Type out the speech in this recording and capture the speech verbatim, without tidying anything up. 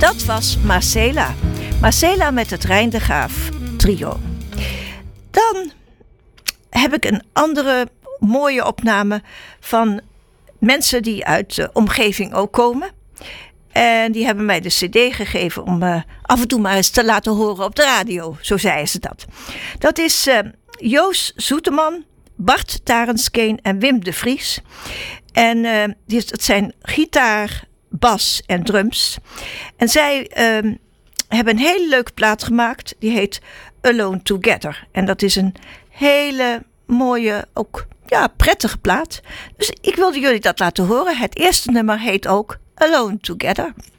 Dat was Marcela. Marcela met het Rein de Graaf trio. Dan heb ik een andere mooie opname van mensen die uit de omgeving ook komen. En die hebben mij de cd gegeven om uh, af en toe maar eens te laten horen op de radio. Zo zeiden ze dat. Dat is uh, Joost Zoeteman, Bart Tarenskeen en Wim de Vries. En uh, dat zijn gitaar, bas en drums. En zij uh, hebben een hele leuke plaat gemaakt. Die heet Alone Together. En dat is een hele mooie, ook ja, prettige plaat. Dus ik wilde jullie dat laten horen. Het eerste nummer heet ook Alone Together.